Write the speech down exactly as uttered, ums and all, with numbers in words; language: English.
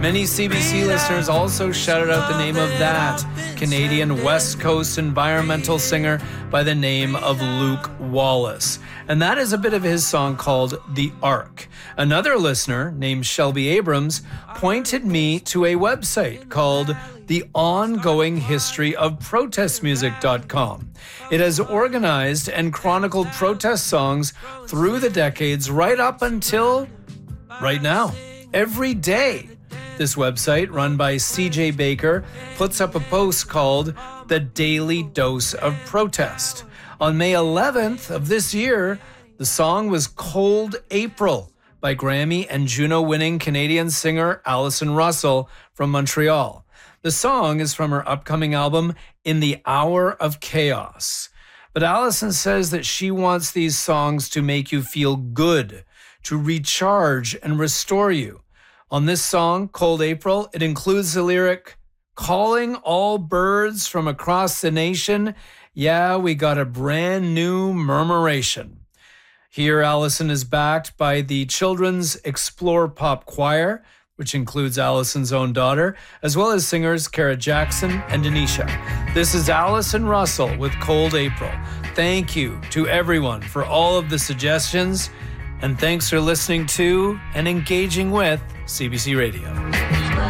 Many C B C listeners also shouted out the name of that Canadian West Coast environmental singer by the name of Luke Wallace. And that is a bit of his song called The Ark. Another listener named Shelby Abrams pointed me to a website called the ongoing history of protest music dot com. It has organized and chronicled protest songs through the decades right up until right now. Every day, this website, run by C J Baker, puts up a post called The Daily Dose of Protest. On May eleventh of this year, the song was Cold April by Grammy and Juno-winning Canadian singer Allison Russell from Montreal. The song is from her upcoming album, In the Hour of Chaos. But Allison says that she wants these songs to make you feel good, to recharge and restore you. On this song, Cold April, it includes the lyric, calling all birds from across the nation, yeah, we got a brand new murmuration. Here, Allison is backed by the Children's Explore Pop Choir, which includes Allison's own daughter, as well as singers Kara Jackson and Denisha. This is Allison Russell with Cold April. Thank you to everyone for all of the suggestions, and thanks for listening to and engaging with C B C Radio.